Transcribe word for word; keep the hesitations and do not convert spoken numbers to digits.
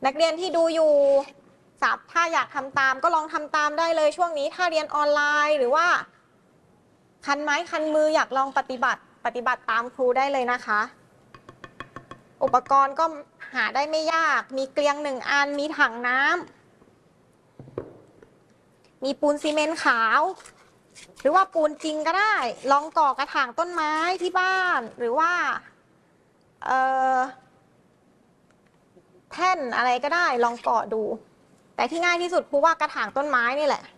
นักเรียนที่ดูอยู่สับถ้าอยากทำตามก็ลองทำตามได้เลยช่วงนี้ถ้าเรียนออนไลน์หรือว่าคันไม้คันมืออยากลองปฏิบัติปฏิบัติตามครูได้เลยนะคะอุปกรณ์ก็หาได้ไม่ยากมีเกลียงหนึ่งอันมีถังน้ำมีปูนซีเมนต์ขาวหรือว่าปูนจริงก็ได้ลองก่อกระถางต้นไม้ที่บ้านหรือว่าเอ่อแท่นอะไรก็ได้ลองก่อดูแต่ที่ง่ายที่สุดครูว่ากระถางต้นไม้นี่แหละ